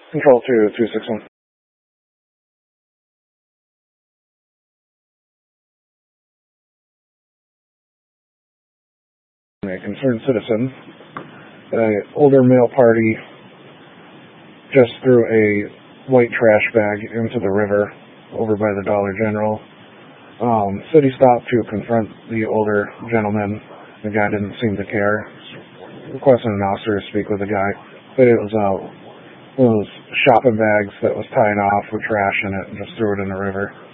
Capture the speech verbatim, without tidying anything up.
Control two, two six one. A concerned citizen. An older male party just threw a white trash bag into the river over by the Dollar General. Um, city stopped to confront the older gentleman. The guy didn't seem to care. Requesting an officer to speak with the guy, but it was uh, one of those shopping bags that was tied off with trash in it and just threw it in the river.